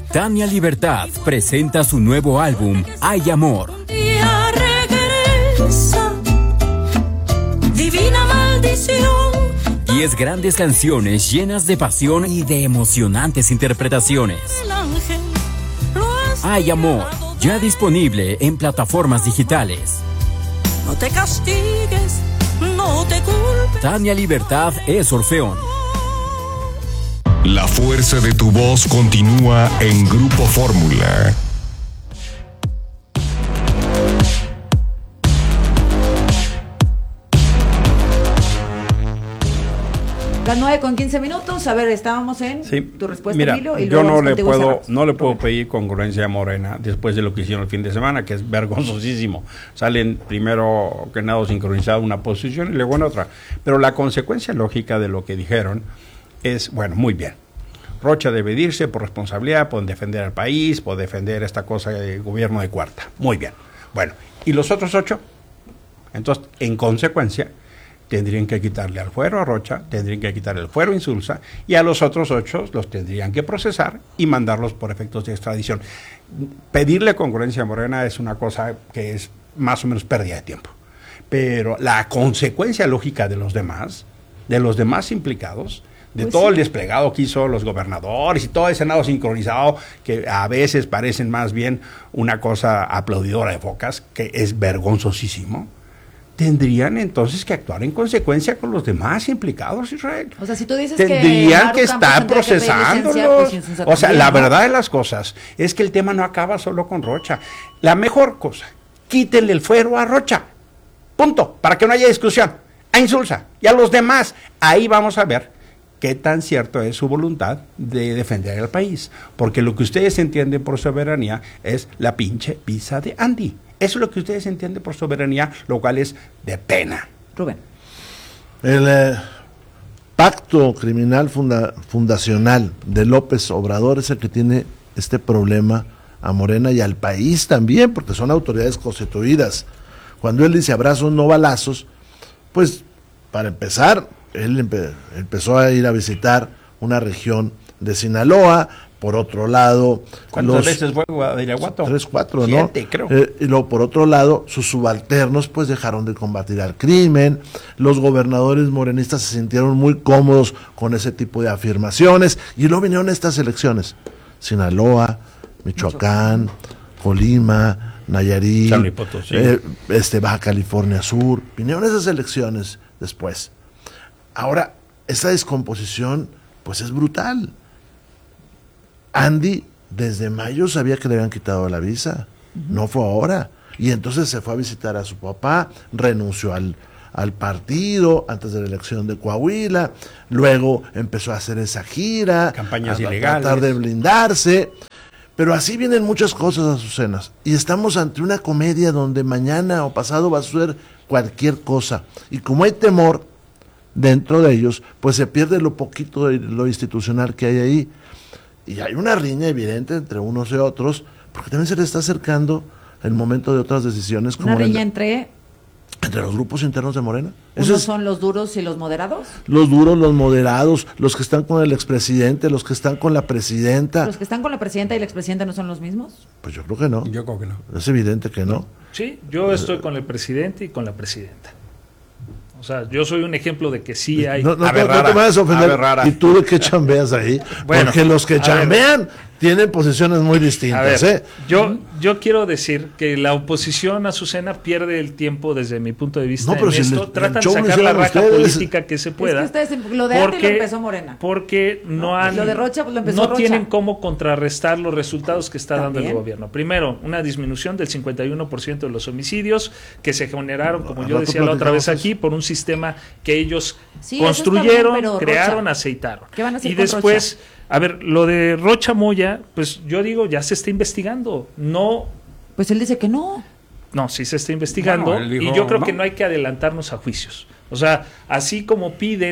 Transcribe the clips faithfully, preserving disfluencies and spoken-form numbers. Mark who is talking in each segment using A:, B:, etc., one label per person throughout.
A: Tania Libertad presenta su nuevo álbum, Hay Amor.
B: Divina maldición.
A: Diez grandes canciones llenas de pasión y de emocionantes interpretaciones. Hay Amor, ya disponible en plataformas digitales.
B: No te castigues, no te culpes.
A: Tania Libertad es Orfeón.
C: La fuerza de tu voz continúa en Grupo Fórmula.
D: Las nueve con quince minutos. A ver, estábamos en
E: sí.
D: tu respuesta,
E: Mira,
D: Emilio. Y
E: yo no le
D: contigo,
E: puedo,
D: cerramos.
E: no le puedo pedir congruencia a Morena después de lo que hicieron el fin de semana, que es vergonzosísimo. Salen primero que nada sincronizado una posición y luego en otra. Pero la consecuencia lógica de lo que dijeron es, bueno, muy bien. Rocha debe irse por responsabilidad, por defender al país, por defender esta cosa del gobierno de cuarta. Muy bien. Bueno, ¿y los otros ocho? Entonces, en consecuencia, tendrían que quitarle al fuero a Rocha, tendrían que quitarle el fuero a Insulza, y a los otros ocho los tendrían que procesar y mandarlos por efectos de extradición. Pedirle congruencia a Morena es una cosa que es más o menos pérdida de tiempo. Pero la consecuencia lógica de los demás, de los demás implicados, de pues todo sí. el desplegado que hizo los gobernadores y todo el Senado sincronizado, que a veces parecen más bien una cosa aplaudidora de focas, que es vergonzosísimo, tendrían entonces que actuar en consecuencia con los demás implicados, Israel.
D: O sea, si tú dices
E: tendrían
D: que,
E: que estar procesándolos. Pues, o sea, la
D: ¿no?
E: verdad de las cosas es que el tema no acaba solo con Rocha. La mejor cosa, quítenle el fuero a Rocha. Punto. Para que no haya discusión. A Insulza y a los demás. Ahí vamos a ver qué tan cierto es su voluntad de defender al país. Porque lo que ustedes entienden por soberanía es la pinche visa de Andy. Eso es lo que ustedes entienden por soberanía, lo cual es de pena.
D: Rubén.
F: El eh, pacto criminal funda, fundacional de López Obrador es el que tiene este problema a Morena y al país también, porque son autoridades constituidas. Cuando él dice abrazos, no balazos, pues para empezar, él empe- empezó a ir a visitar una región de Sinaloa. Por otro lado,
E: ¿cuántas
F: los,
E: veces fue a Irapuato?
F: Tres, cuatro,
E: Siete,
F: ¿no?
E: creo.
F: Eh, y luego, por otro lado, sus subalternos pues dejaron de combatir al crimen, los gobernadores morenistas se sintieron muy cómodos con ese tipo de afirmaciones, y luego vinieron estas elecciones, Sinaloa, Michoacán, Michoacán. Colima, Nayarit, eh, este, Baja California Sur, vinieron esas elecciones después. Ahora, esa descomposición pues es brutal. Andy desde mayo sabía que le habían quitado la visa, uh-huh. no fue ahora, y entonces se fue a visitar a su papá, renunció al, al partido antes de la elección de Coahuila, luego empezó a hacer esa gira,
E: campañas
F: a,
E: ilegales,
F: a tratar de blindarse, pero así vienen muchas cosas, Azucenas, y estamos ante una comedia donde mañana o pasado va a suceder cualquier cosa, y como hay temor dentro de ellos, pues se pierde lo poquito de lo institucional que hay ahí. Y hay una riña evidente entre unos y otros, porque también se le está acercando el momento de otras decisiones. Como
D: ¿Una riña
F: el,
D: entre?
F: Entre los grupos internos de Morena.
D: ¿Unos es, son los duros y los moderados?
F: Los duros, los moderados, los que están con el expresidente, los que están con la presidenta.
D: ¿Los que están con la presidenta y el expresidente no son los mismos?
F: Pues yo creo que no.
E: Yo creo que no.
F: Es evidente que no.
G: Sí, yo estoy con el presidente y con la presidenta. O sea, yo soy un ejemplo de que sí hay...
F: No, no,
E: a ver,
F: no,
E: rara,
F: no te vayas a ofender.
E: A ver, rara.
F: ¿Y tú de qué chambeas ahí?
G: Bueno,
F: porque los que chambean tienen posiciones muy distintas.
G: A ver,
F: ¿eh?
G: yo, yo quiero decir que la oposición, Azucena, pierde el tiempo desde mi punto de vista.
F: No, pero
G: en
F: si
G: esto
F: le,
G: tratan de sacar la raja
F: ustedes.
G: política que se pueda.
D: Es que ustedes, lo de
G: porque,
D: antes lo empezó Morena.
G: Porque no han...
D: Lo de Rocha pues lo empezó
G: No
D: Rocha.
G: tienen cómo contrarrestar los resultados que está
D: ¿También?
G: dando el gobierno. Primero, una disminución del cincuenta y uno por ciento de los homicidios que se generaron, como
F: no,
G: yo decía la otra vez aquí, por un sistema que ellos sí, construyeron, bien, crearon, Rocha. aceitaron.
D: ¿Qué van a hacer
G: y
D: con
G: después...
D: Rocha?
G: A ver, lo de Rocha Moya, pues yo digo, ya se está investigando. No.
D: Pues él dice que no.
G: No, sí se está investigando.
E: Bueno, dijo,
G: y yo creo
E: no.
G: que no hay que adelantarnos a juicios. O sea, así como piden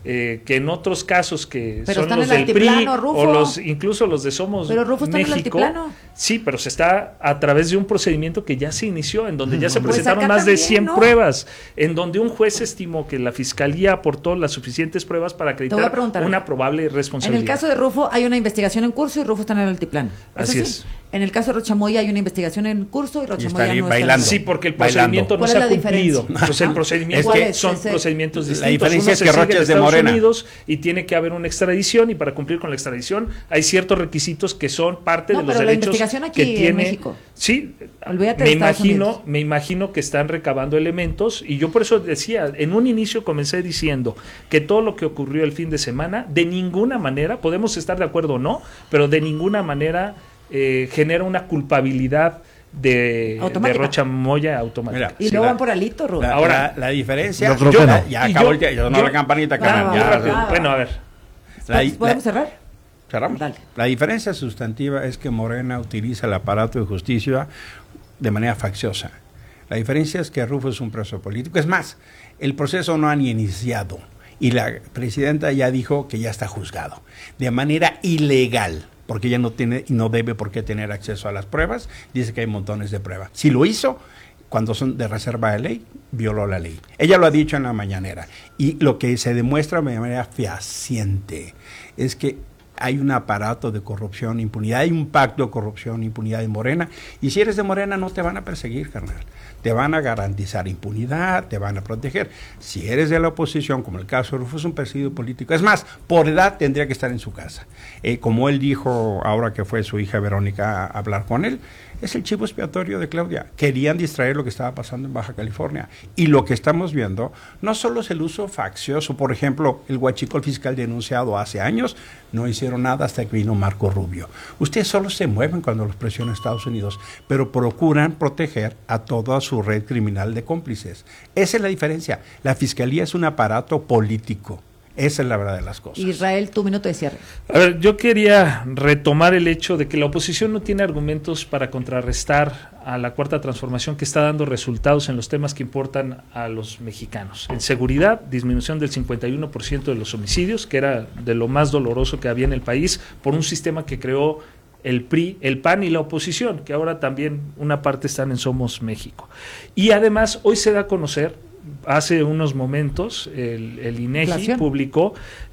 G: eh, que en otros casos que
D: pero
G: son
D: están
G: los
D: en el
G: del P R I
D: altiplano, Rufo.
G: o los incluso los de Somos
D: Pero Rufo está en el
G: México,
D: altiplano.
G: sí, pero se está a través de un procedimiento que ya se inició, en donde ya se
D: Pues
G: presentaron
D: acá
G: más de
D: también,
G: cien
D: ¿no?
G: pruebas, en donde un juez estimó que la fiscalía aportó las suficientes pruebas para
D: voy a
G: acreditar
D: preguntar.
G: una probable
D: En
G: responsabilidad.
D: el caso de Rufo hay una investigación en curso y Rufo está en el altiplano.
G: Así
D: así?
G: es.
D: En el caso de Rochamoya hay una investigación en curso y Rochamoya
E: está ahí
D: no
E: bailando.
D: está.
G: Sí, porque el
E: Bailando.
G: procedimiento no
D: ¿Cuál
G: se
D: es
G: ha
D: la
G: cumplido.
D: diferencia?
G: Pues el
D: Ajá.
G: procedimiento
D: ¿Cuál es?
G: son
D: Ese-
G: procedimientos
E: La
G: distintos.
E: diferencia
G: Uno
E: es
G: se
E: que
G: sigue
E: Rocha
G: en
E: es de
G: Estados
E: Morena.
G: Unidos y tiene que haber una extradición, y para cumplir con la extradición hay ciertos requisitos que son parte
D: No,
G: de los
D: pero la
G: derechos
D: investigación aquí
G: que
D: en
G: tiene
D: México.
G: Sí,
D: Olvídate
G: me
D: de Estados
G: imagino,
D: Unidos.
G: me imagino que están recabando elementos, y yo por eso decía, en un inicio comencé diciendo que todo lo que ocurrió el fin de semana, de ninguna manera, podemos estar de acuerdo o no, pero de ninguna manera eh, genera una culpabilidad de, de
D: Automática.
G: Rocha Moya automática.
E: Mira,
D: Y
E: sí,
D: luego
E: la-
D: van por alito, Rufo.
E: La,
G: Ahora-
E: la, la diferencia.
F: Yo creo
E: yo-
F: que no.
E: Ya
G: Y
E: acabó
G: yo-
E: el ya sonó
G: yo-
E: la campanita,
D: Va,
E: carnal,
D: va,
G: Muy
E: ya.
D: va,
G: rápido.
D: va.
G: Bueno, a ver.
E: La-
D: ¿Podemos
E: la-
D: cerrar?
E: ¿Cerramos?
D: Dale.
E: La diferencia sustantiva es que Morena utiliza el aparato de justicia de manera facciosa. La diferencia es que Rufo es un preso político. Es más, el proceso no ha ni iniciado y la presidenta ya dijo que ya está juzgado de manera ilegal, porque ella no tiene y no debe por qué tener acceso a las pruebas. Dice que hay montones de pruebas. Si lo hizo, cuando son de reserva de ley, violó la ley. Ella lo ha dicho en la mañanera. Y lo que se demuestra de manera fehaciente es que hay un aparato de corrupción, impunidad, hay un pacto de corrupción, impunidad en Morena. Y si eres de Morena no te van a perseguir, carnal. Te van a garantizar impunidad, te van a proteger. Si eres de la oposición, como el caso de Rufo, es un perseguido político. Es más, por edad tendría que estar en su casa. Eh, como él dijo ahora que fue su hija Verónica a hablar con él, es el chivo expiatorio de Claudia. Querían distraer lo que estaba pasando en Baja California. Y lo que estamos viendo no solo es el uso faccioso. Por ejemplo, el huachicol fiscal denunciado hace años, no hicieron nada hasta que vino Marco Rubio. Ustedes solo se mueven cuando los presiona Estados Unidos, pero procuran proteger a toda su red criminal de cómplices. Esa es la diferencia. La fiscalía es un aparato político. Esa es la verdad de las cosas.
D: Israel, tu minuto de cierre.
G: A ver, yo quería retomar el hecho de que la oposición no tiene argumentos para contrarrestar a la Cuarta Transformación, que está dando resultados en los temas que importan a los mexicanos. En seguridad, disminución del cincuenta y uno por ciento de los homicidios, que era de lo más doloroso que había en el país, por un sistema que creó el P R I, el P A N y la oposición, que ahora también una parte están en Somos México. Y además, hoy se da a conocer, hace unos momentos, el, el INEGI
D: Inflación.
G: publicó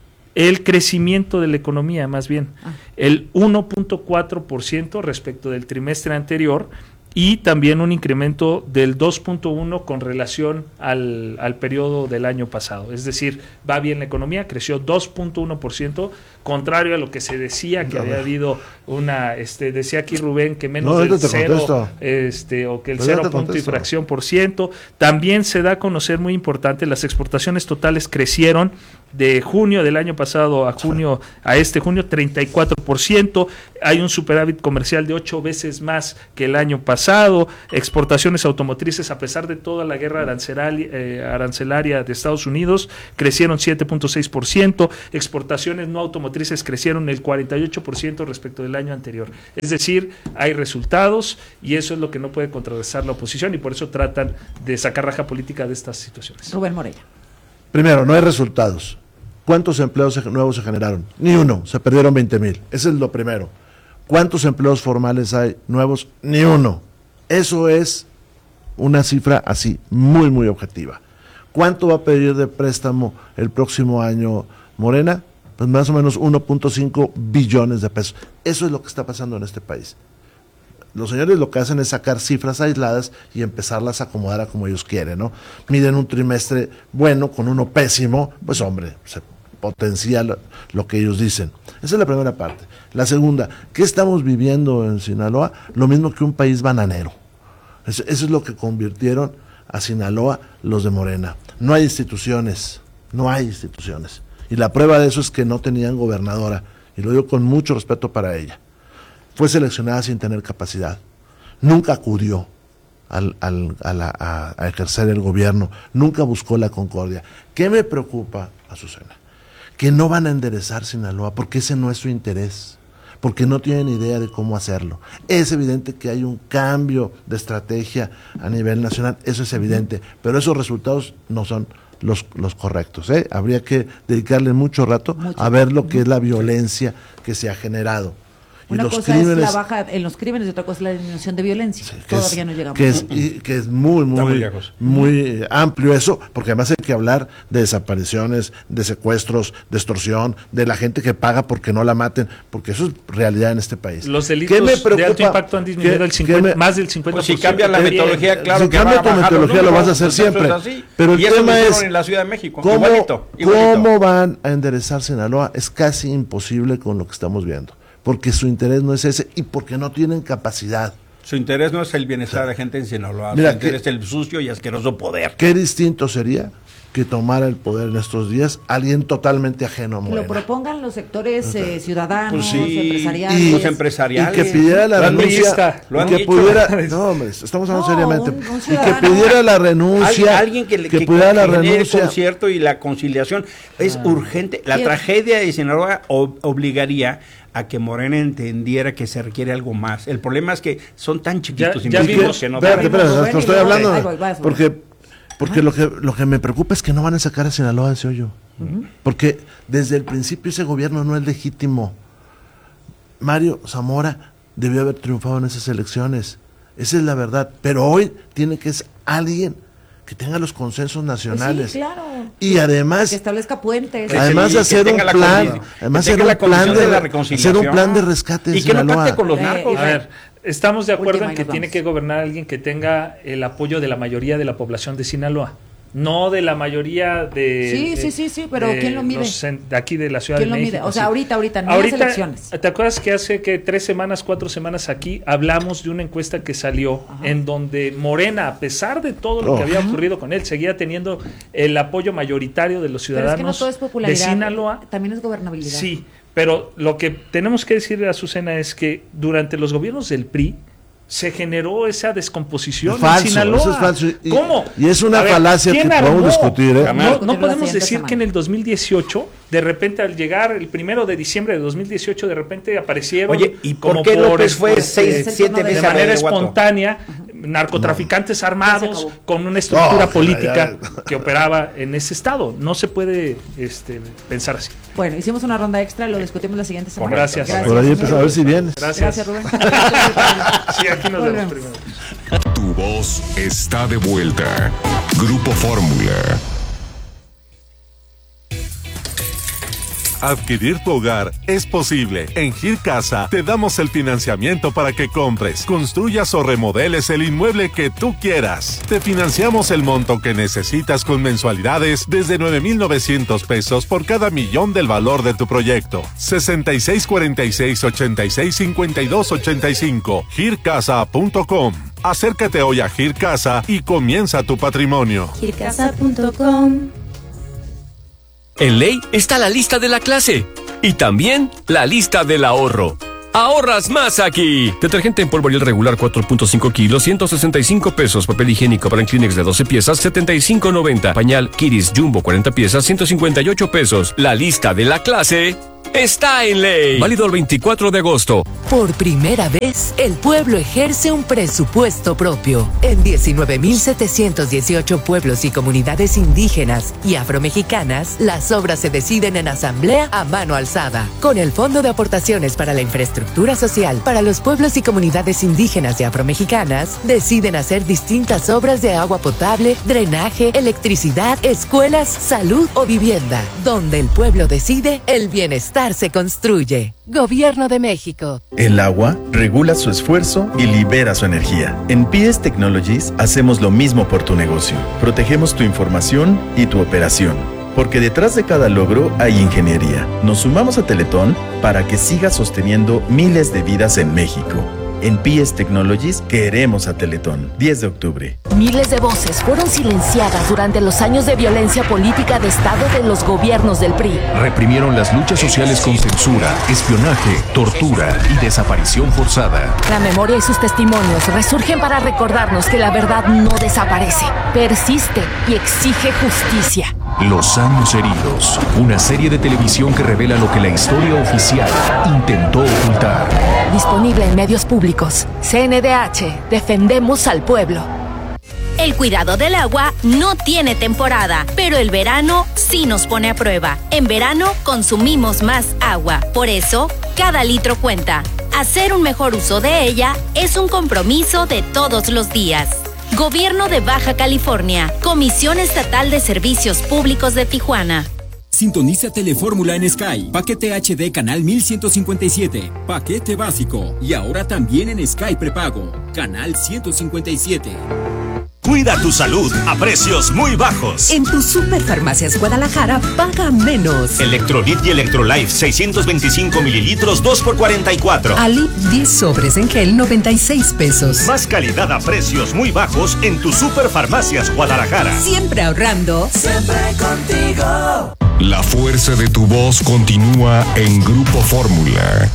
G: el crecimiento de la economía, más bien,
D: Ah.
G: el uno punto cuatro por ciento respecto del trimestre anterior, y también un incremento del dos punto uno por ciento con relación al, al periodo del año pasado. Es decir, va bien la economía, creció dos punto uno por ciento, contrario a lo que se decía, que había habido una, este, decía aquí Rubén, que menos
F: No,
G: del
F: ahorita te
G: cero,
F: contesto.
G: este, o que el
F: Ahorita te
G: cero punto y
F: contesto.
G: fracción por ciento. También se da a conocer, muy importante, las exportaciones totales crecieron de junio del año pasado a junio, a este junio, treinta y cuatro por ciento. Hay un superávit comercial de ocho veces más que el año pasado. Exportaciones automotrices, a pesar de toda la guerra arancelaria, eh, arancelaria de Estados Unidos, crecieron siete punto seis por ciento. Exportaciones no automotrices crecieron el cuarenta y ocho por ciento respecto del año anterior. Es decir, hay resultados, y eso es lo que no puede contrarrestar la oposición, y por eso tratan de sacar raja política de estas situaciones.
D: Rubén Moreira.
F: Primero, no hay resultados. ¿Cuántos empleos se- nuevos se generaron? Ni uno, se perdieron veinte mil. Ese es lo primero. ¿Cuántos empleos formales hay nuevos? Ni uno. Eso es una cifra así, muy, muy objetiva. ¿Cuánto va a pedir de préstamo el próximo año Morena? Pues más o menos uno punto cinco billones de pesos. Eso es lo que está pasando en este país. Los señores lo que hacen es sacar cifras aisladas y empezarlas a acomodar a como ellos quieren, ¿no? Miden un trimestre bueno con uno pésimo, pues hombre, se potencia lo, lo que ellos dicen. Esa es la primera parte. La segunda, ¿qué estamos viviendo en Sinaloa? Lo mismo que un país bananero. Eso, eso es lo que convirtieron a Sinaloa los de Morena. No hay instituciones, no hay instituciones. Y la prueba de eso es que no tenían gobernadora, y lo digo con mucho respeto para ella. Fue seleccionada sin tener capacidad. Nunca acudió al, al, a, la, a, a ejercer el gobierno. Nunca buscó la concordia. ¿Qué me preocupa, Azucena? Que no van a enderezar Sinaloa porque ese no es su interés. Porque no tienen idea de cómo hacerlo. Es evidente que hay un cambio de estrategia a nivel nacional. Eso es evidente. Pero esos resultados no son los, los correctos, ¿eh? Habría que dedicarle mucho rato
D: Mucho.
F: a ver lo que es la violencia que se ha generado. Y
D: Una
F: los
D: cosa
F: crímenes,
D: es la baja en los crímenes y otra cosa es la disminución de violencia.
F: que
D: Todavía
F: es,
D: no llegamos.
F: que es, y- que es muy,
E: Está muy
F: muy,
E: lejos.
F: muy eh, amplio eso, porque además hay que hablar de desapariciones, de secuestros, de extorsión, de la gente que paga porque no la maten, porque eso es realidad en este país.
G: Los
F: ¿Qué
G: delitos
F: me
G: de
F: preocupa?
G: alto impacto han disminuido
F: ¿Qué-
G: el
F: qué
G: cincuenta,
F: me-
G: más del cincuenta
E: Pues
G: por
E: si
G: ciento.
E: cambia la
G: Bien.
E: metodología, claro
F: si
E: que
F: cambia
E: van a
F: tu
E: bajar los
F: metodología, lo vas a
E: números,
F: hacer
E: pues eso es
F: siempre.
E: así.
F: Pero el
E: Y eso
F: tema
E: lo hicieron
F: es
E: en la Ciudad de México,
F: ¿Cómo,
E: igualito, igualito.
F: ¿Cómo van a enderezar Sinaloa? Es casi imposible con lo que estamos viendo, porque su interés no es ese y porque no tienen capacidad.
E: Su interés no es el bienestar de la gente en Sinaloa,
F: Mira,
E: su interés
F: que-
E: es el sucio y asqueroso poder.
F: Qué distinto sería que tomara el poder en estos días alguien totalmente ajeno a
D: Que
F: Morena.
D: lo propongan los sectores eh, ciudadanos,
E: Pues sí,
D: empresariariales.
F: y,
E: los empresariales.
F: y que pidiera la
E: Lo han
F: renuncia
E: visto, lo han
F: y que
E: dicho.
F: pudiera no hombre, estamos hablando
D: No,
F: seriamente
D: un- un
F: y que
D: ciudadano.
F: pidiera la renuncia
E: Alguien, alguien que, le- que,
F: pudiera la
E: que genere el
F: renuncia
E: concierto y la conciliación es urgente. La
D: ¿Qué?
E: tragedia de Sinaloa ob- obligaría a que Morena entendiera que se requiere algo más. El problema es que son tan chiquitos
G: Ya-
E: y
G: ya
E: medios
G: vimos-
E: que no
F: espérate,
E: saben.
F: espérate,
D: Rubén,
F: te
D: y
F: estoy
D: luego-
F: hablando
D: ahí voy, vas, Rubén.
F: porque porque lo que lo que me preocupa es que no van a sacar a Sinaloa de ese hoyo. Porque desde el principio ese gobierno no es legítimo. Mario Zamora debió haber triunfado en esas elecciones. Esa es la verdad. Pero hoy tiene que ser alguien que tenga los consensos
D: Pues
F: nacionales.
D: sí, claro.
F: Y además,
D: Que establezca puentes.
E: Que
F: además
E: sí,
F: de
E: que
F: hacer un
E: tenga la
F: plan,
E: condición-
F: además
E: que
F: hacer
E: tenga
F: un
E: la
F: plan
E: condición
F: de,
E: de la
F: hacer un
E: reconciliación.
F: plan de rescate de
E: Y que no
F: Sinaloa.
E: pacte con los
D: Eh,
E: narcos.
D: y-
G: A ver, estamos de acuerdo
D: Última
G: en
D: y
G: que
D: nos
G: tiene
D: vamos.
G: que gobernar alguien que tenga el apoyo de la mayoría de la población de Sinaloa. No de la mayoría de...
D: Sí,
G: de-
D: sí, sí, sí, pero
G: de
D: ¿quién lo mide?
G: los cen- de aquí de la Ciudad
D: ¿Quién
G: de
D: lo mide?
G: México.
D: O sea,
G: sí.
D: ahorita, ahorita, no en las elecciones.
G: ¿Te acuerdas que hace que tres semanas, cuatro semanas aquí hablamos de una encuesta que salió en donde Morena, a pesar de todo lo
F: Oh.
G: que había ocurrido con él, seguía teniendo el apoyo mayoritario de los
D: Pero
G: ciudadanos
D: es que no todo es
G: de
D: popularidad.
G: Sinaloa?
D: También es gobernabilidad.
G: Sí, pero lo que tenemos que decirle a Azucena es que durante los gobiernos del P R I se generó esa descomposición
F: Es falso,
G: en Sinaloa.
F: eso es falso. Y-
G: ¿Cómo?
F: y es una
G: A ver,
F: falacia
G: ¿quién
F: que podemos
G: armó?
F: discutir, ¿eh?
G: No, no
D: Discutirlo la
G: podemos
D: siguiente
G: decir
D: semana.
G: que en el dos mil dieciocho, de repente al llegar el primero de diciembre de dos mil dieciocho, de repente aparecieron
E: Oye, ¿y por
G: como
E: qué López fue
G: este,
E: seis,
D: de
E: siete
G: de
E: veces
G: manera
E: a Guanajuato?
G: espontánea, narcotraficantes
D: Ya
G: armados
D: se acabó.
G: con una estructura
F: No,
G: política
F: ya,
G: que operaba en ese estado. No se puede este, pensar así.
D: Bueno, hicimos una ronda extra, lo discutimos la siguiente semana.
G: Gracias.
F: Por ahí empezó a ver si vienes.
G: Gracias.
D: Gracias, Rubén.
G: Sí, aquí nos vemos
D: Volvemos.
G: primero.
C: Tu voz está de vuelta. Grupo Fórmula.
H: Adquirir tu hogar es posible. En Gir Casa te damos el financiamiento para que compres, construyas o remodeles el inmueble que tú quieras. Te financiamos el monto que necesitas con mensualidades desde nueve mil novecientos pesos por cada millón del valor de tu proyecto. sesenta y seis cuarenta y seis, ochenta y seis cincuenta y dos ochenta y cinco. gir casa punto com. Acércate hoy a Gir Casa y comienza tu patrimonio.
I: gircasa punto com.
A: En Ley está la lista de la clase y también la lista del ahorro. ¡Ahorras más aquí! Detergente en polvo Ariel regular cuatro punto cinco kilos, ciento sesenta y cinco pesos. Papel higiénico para Kleenex de doce piezas, setenta y cinco noventa. Pañal Kiris Jumbo cuarenta piezas, ciento cincuenta y ocho pesos. La lista de la clase está en Ley. Válido el veinticuatro de agosto.
J: Por primera vez, el pueblo ejerce un presupuesto propio. En diecinueve mil setecientos dieciocho pueblos y comunidades indígenas y afromexicanas, las obras se deciden en asamblea a mano alzada. Con el Fondo de Aportaciones para la Infraestructura Social para los pueblos y comunidades indígenas y afromexicanas, deciden hacer distintas obras de agua potable, drenaje, electricidad, escuelas, salud o vivienda. Donde el pueblo decide, el bienestar se construye. Gobierno de México.
K: El agua regula su esfuerzo y libera su energía. En P S Technologies hacemos lo mismo por tu negocio. Protegemos tu información y tu operación. Porque detrás de cada logro hay ingeniería. Nos sumamos a Teletón para que siga sosteniendo miles de vidas en México. En P S Technologies queremos a Teletón. diez de octubre.
I: Miles de voces fueron silenciadas durante los años de violencia política de Estado de los gobiernos del P R I.
C: Reprimieron las luchas sociales con censura, espionaje, tortura y desaparición forzada.
I: La memoria y sus testimonios resurgen para recordarnos que la verdad no desaparece, persiste y exige justicia.
C: Los años heridos. Una serie de televisión que revela lo que la historia oficial intentó ocultar.
I: Disponible en medios públicos. C N D H. Defendemos al pueblo.
L: El cuidado del agua no tiene temporada, pero el verano sí nos pone a prueba. En verano consumimos más agua, por eso cada litro cuenta. Hacer un mejor uso de ella es un compromiso de todos los días. Gobierno de Baja California, Comisión Estatal de Servicios Públicos de Tijuana.
M: Sintoniza Telefórmula en Sky, paquete H D canal mil ciento cincuenta y siete, paquete básico y ahora también en Sky prepago, canal ciento cincuenta y siete.
N: Cuida tu salud a precios muy bajos.
J: En tu Superfarmacias Guadalajara paga menos.
N: Electrolit y Electrolife seiscientos veinticinco mililitros dos por cuarenta y cuatro.
J: Alip diez sobres en gel noventa y seis pesos.
N: Más calidad a precios muy bajos en tu Superfarmacias Guadalajara.
J: Siempre ahorrando.
B: Siempre contigo.
C: La fuerza de tu voz continúa en Grupo Fórmula.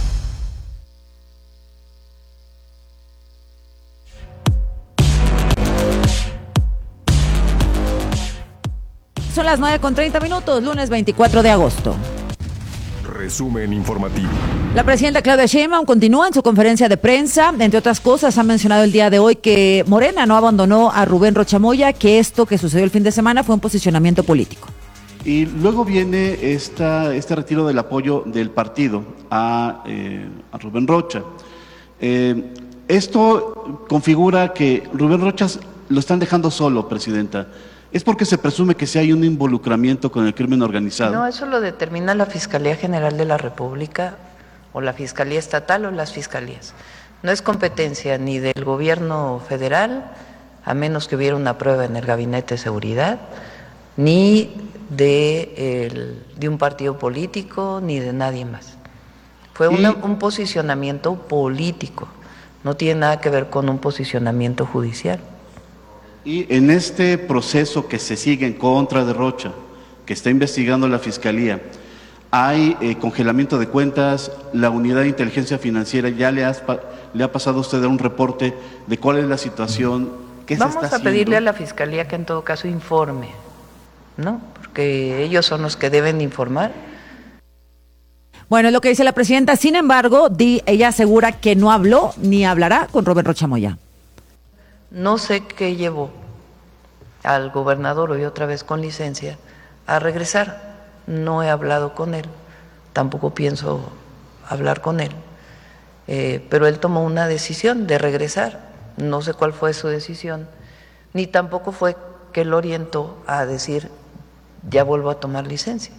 D: Son las nueve con treinta minutos, lunes veinticuatro de agosto.
C: Resumen informativo.
D: La presidenta Claudia Sheinbaum continúa en su conferencia de prensa. Entre otras cosas, ha mencionado el día de hoy que Morena no abandonó a Rubén Rocha Moya, que esto que sucedió el fin de semana fue un posicionamiento político.
O: Y luego viene esta, este retiro del apoyo del partido a, eh, a Rubén Rocha. Eh, esto configura que Rubén Rocha lo están dejando solo, presidenta. ¿Es porque se presume que si hay un involucramiento con el crimen organizado?
P: No, eso lo determina la Fiscalía General de la República o la Fiscalía Estatal o las Fiscalías. No es competencia ni del gobierno federal, a menos que hubiera una prueba en el Gabinete de Seguridad, ni de, el, de un partido político, ni de nadie más. Fue una, un posicionamiento político, no tiene nada que ver con un posicionamiento judicial.
O: Y en este proceso que se sigue en contra de Rocha, que está investigando la Fiscalía, hay eh, congelamiento de cuentas, la Unidad de Inteligencia Financiera ya le, has, le ha pasado a usted un reporte de cuál es la situación, qué se está haciendo.
P: Vamos a pedirle a la Fiscalía que en todo caso informe, ¿no? Porque ellos son los que deben informar.
D: Bueno, es lo que dice la presidenta. Sin embargo, di, ella asegura que no habló ni hablará con Rubén Rocha Moya.
P: No sé qué llevó al gobernador, hoy otra vez con licencia, a regresar. No he hablado con él, tampoco pienso hablar con él, eh, pero él tomó una decisión de regresar. No sé cuál fue su decisión, ni tampoco fue que él orientó a decir, ya vuelvo a tomar licencia.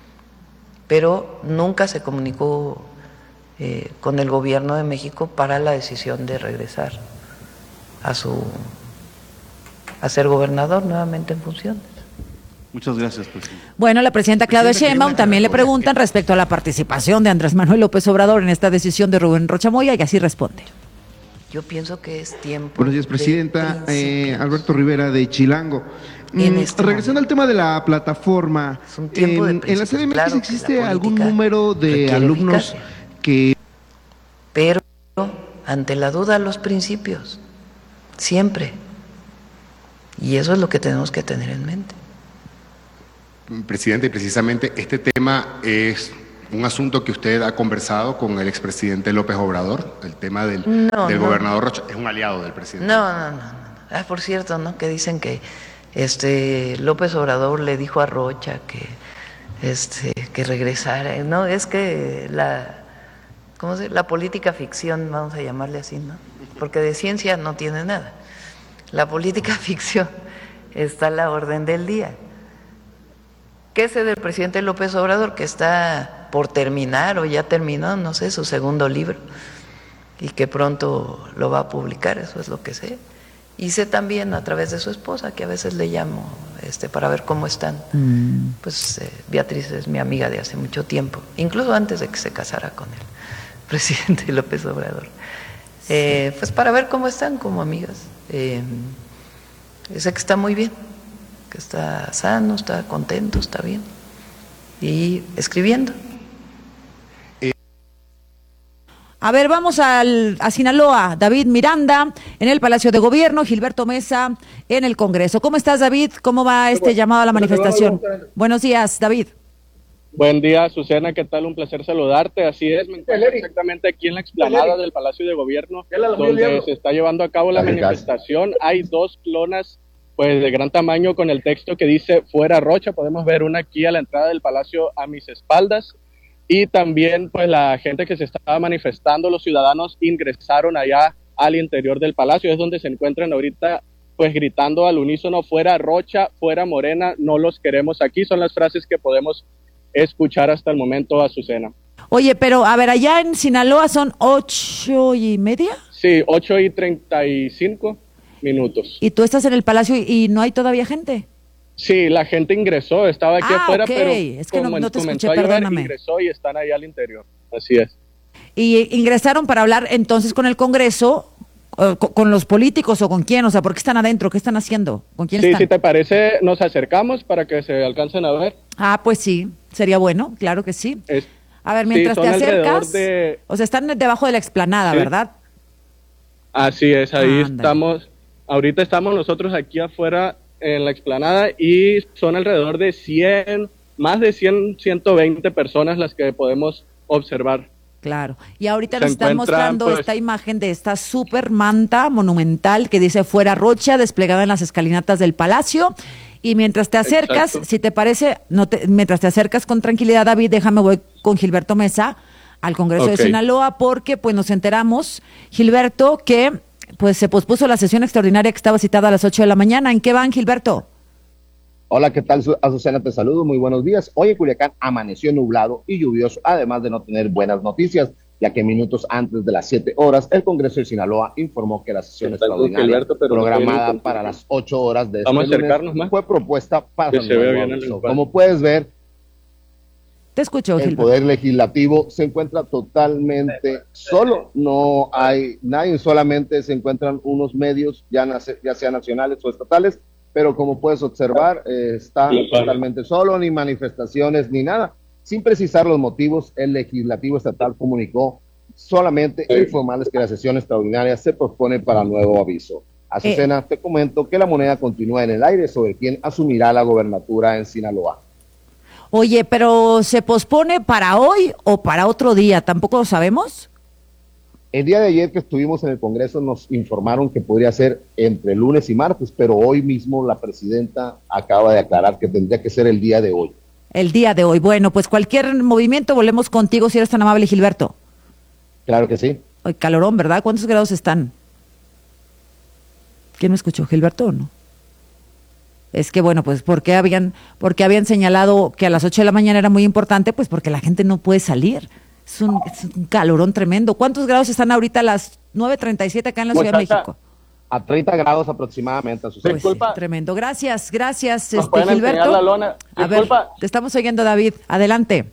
P: Pero nunca se comunicó eh, con el gobierno de México para la decisión de regresar a su a ser gobernador nuevamente en funciones.
O: Muchas gracias, presidente.
D: Bueno, la presidenta Claudia Sheinbaum también le preguntan respecto a la participación de Andrés Manuel López Obrador en esta decisión de Rubén Rocha Moya y así responde.
P: Yo pienso que es tiempo.
Q: Buenos días, presidenta. Eh, Alberto Rivera de Chilango. Mm, este regresando al tema de la plataforma, en, en la C D M X claro existe algún número de alumnos eficacia. que...
P: Pero ante la duda los principios. Siempre. Y eso es lo que tenemos que tener en mente.
R: Presidente, precisamente este tema es un asunto que usted ha conversado con el expresidente López Obrador, el tema del,
P: no,
R: del
P: no.
R: gobernador Rocha, es un aliado del presidente.
P: No, no, no, no. Ah, por cierto, ¿no? Que dicen que este López Obrador le dijo a Rocha que este que regresara. No, es que la ¿cómo se? La política ficción, vamos a llamarle así, ¿no? Porque de ciencia no tiene nada. La política ficción está a la orden del día. ¿Qué sé del presidente López Obrador? Que está por terminar o ya terminó, no sé, su segundo libro y que pronto lo va a publicar, eso es lo que sé. Y sé también a través de su esposa, que a veces le llamo este, para ver cómo están. Mm. Pues eh, Beatriz es mi amiga de hace mucho tiempo, incluso antes de que se casara con el presidente López Obrador. Eh, pues para ver cómo están como amigas. Eh, sé que está muy bien, que está sano, está contento, está bien. Y escribiendo.
D: A ver, vamos al, a Sinaloa. David Miranda en el Palacio de Gobierno, Gilberto Mesa en el Congreso. ¿Cómo estás, David? ¿Cómo va este llamado a la manifestación? Buenos días, David.
S: Buen día, Susana, ¿qué tal? Un placer saludarte. Así es, me encuentro exactamente aquí en la explanada del Palacio de Gobierno, donde se está llevando a cabo la manifestación. Hay dos clonas pues de gran tamaño con el texto que dice fuera Rocha. Podemos ver una aquí a la entrada del Palacio a mis espaldas. Y también pues la gente que se estaba manifestando, los ciudadanos ingresaron allá al interior del palacio, es donde se encuentran ahorita pues gritando al unísono fuera Rocha, fuera Morena, no los queremos aquí. Son las frases que podemos escuchar hasta el momento, Azucena.
D: Oye, pero a ver, allá en Sinaloa son ocho y media.
S: Sí, ocho y treinta y cinco minutos.
D: Y tú estás en el palacio y, y no hay todavía gente.
S: Sí, la gente ingresó, estaba aquí
D: ah,
S: afuera,
D: okay.
S: pero
D: es que no, no te escuché,
S: a llover,
D: perdóname.
S: Ingresó y están ahí al interior, así es.
D: Y ingresaron para hablar entonces con el Congreso, con, con los políticos o con quién, o sea, ¿por qué están adentro? ¿Qué están haciendo? ¿Con quién
S: sí,
D: están?
S: Si te parece, nos acercamos para que se alcancen a ver.
D: Ah, pues sí, sería bueno, claro que sí.
S: Es,
D: a ver, mientras
S: sí,
D: te acercas,
S: de...
D: o sea, están debajo de la explanada,
S: sí.
D: ¿verdad?
S: Así es, ahí
D: ah,
S: estamos, ahorita estamos nosotros aquí afuera en la explanada y son alrededor de cien, más de cien, ciento veinte personas las que podemos observar.
D: Claro, y ahorita
S: Se
D: nos están mostrando
S: pues,
D: esta imagen de esta super manta monumental que dice fuera Rocha, desplegada en las escalinatas del palacio. Y mientras te acercas, Exacto. si te parece, no te, mientras te acercas con tranquilidad, David, déjame voy con Gilberto Mesa al Congreso okay. de Sinaloa, porque pues nos enteramos, Gilberto, que pues se pospuso la sesión extraordinaria que estaba citada a las ocho de la mañana. ¿En qué van, Gilberto?
T: Hola, ¿qué tal, Azucena? Te saludo, muy buenos días. Hoy en Culiacán amaneció nublado y lluvioso, además de no tener buenas noticias, ya que minutos antes de las siete horas, el Congreso de Sinaloa informó que la sesión extraordinaria Gilberto, programada no para las ocho horas de este lunes más. fue propuesta para el nuevo aviso. Como puedes ver,
D: Te escucho,
T: el
D: Gilberto.
T: Poder Legislativo se encuentra totalmente solo, no hay nadie, solamente se encuentran unos medios, ya, nace, ya sean nacionales o estatales, pero como puedes observar, eh, está sí, totalmente solo, ni manifestaciones, ni nada. Sin precisar los motivos, el Legislativo Estatal comunicó solamente sí. informarles que la sesión extraordinaria se pospone para nuevo aviso. Azucena, eh. te comento que la moneda continúa en el aire sobre quién asumirá la gobernatura en Sinaloa.
D: Oye, pero ¿se pospone para hoy o para otro día? ¿Tampoco lo sabemos?
T: El día de ayer que estuvimos en el Congreso nos informaron que podría ser entre lunes y martes, pero hoy mismo la presidenta acaba de aclarar que tendría que ser el día de hoy.
D: El día de hoy. Bueno, pues cualquier movimiento, volvemos contigo si eres tan amable, Gilberto.
T: Claro que sí.
D: Hoy calorón, ¿verdad? ¿Cuántos grados están? ¿Quién me escuchó, Gilberto o no? Es que bueno, pues porque habían, porque habían señalado que a las ocho de la mañana era muy importante, pues porque la gente no puede salir. Es un, es un calorón tremendo. ¿Cuántos grados están ahorita a las nueve treinta y siete acá en la pues Ciudad de México?
T: A treinta grados aproximadamente.
D: Pues sí, tremendo. Gracias, gracias, este, Gilberto.
S: La lona.
D: A ver, te estamos oyendo, David. Adelante.